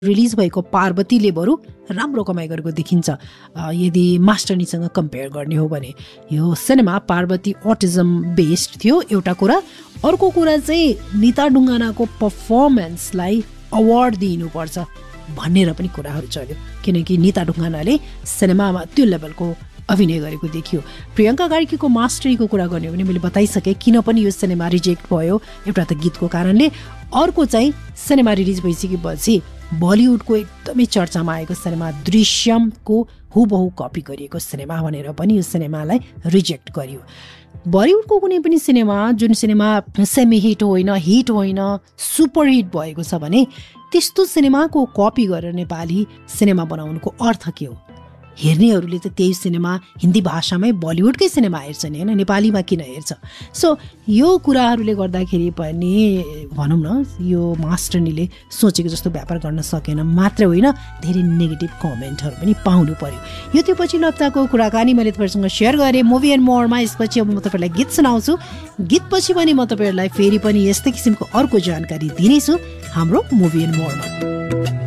Release भएको पार्वतीले बरु राम्रो कमाइ गरेको देखिन्छ यदि मास्टरनीसँग कम्पेयर गर्ने हो भने। यो सिनेमा पार्वती अटिजम बेस्ड थियो एउटा कुरा। अर्को कुरा चाहिँ निता ढुङ्गानाको पर्फर्मेन्सलाई अवार्ड दिनुपर्छ भनेर पनि कुराहरू चल्यो, किनकि निता ढुङ्गानाले सिनेमामा त्यो लेभलको अभिनय गरेको देखियो। प्रियङ्का कार्कीको मास्टरीको कुरा गर्ने हो भने मैले बताइसकेँ किन पनि यो सिनेमा रिजेक्ट भयो। एउटा त गीतको कारणले, अर्को चाहिँ सिनेमा रिलिज भइसकेपछि बलिउडको एकदमै चर्चामा आएको सिनेमा दृश्यमको हुबहु कपी गरिएको सिनेमा भनेर पनि यो सिनेमालाई रिजेक्ट गरियो। बलिउडको कुनै पनि सिनेमा जुन सिनेमा सेमी हिट होइन सुपर हिट भएको छ भने त्यस्तो सिनेमाको कपी गरेर नेपाली सिनेमा बनाउनुको अर्थ के हो? हेर्नेहरूले त त्यही सिनेमा हिन्दी भाषामै बलिउडकै सिनेमा हेर्छन् होइन, नेपालीमा किन हेर्छ? सो यो कुराहरूले गर्दाखेरि पनि भनौँ न यो मास्टरनीले सोचेको जस्तो व्यापार गर्न सकेन मात्र होइन, धेरै नेगेटिभ कमेन्टहरू पनि पाउनु पर्यो। यो त्यो पछिल्लो हप्ताको कुराकानी मैले तपाईँहरूसँग सेयर गरेँ मुभी एन्ड मोरमा। यसपछि अब म तपाईँहरूलाई गीत सुनाउँछु। गीतपछि पनि म तपाईँहरूलाई फेरि पनि यस्तै किसिमको अर्को जानकारी दिनेछु हाम्रो मुभी एन्ड मोरमा।